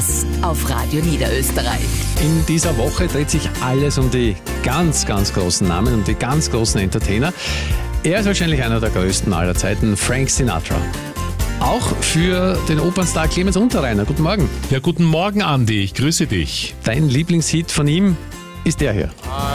Gast auf Radio Niederösterreich. In dieser Woche dreht sich alles um die ganz, ganz großen Namen, um die ganz großen Entertainer. Er ist wahrscheinlich einer der größten aller Zeiten, Frank Sinatra. Auch für den Opernstar Clemens Unterreiner. Guten Morgen. Ja, guten Morgen, Andi. Ich grüße dich. Dein Lieblingshit von ihm ist der hier.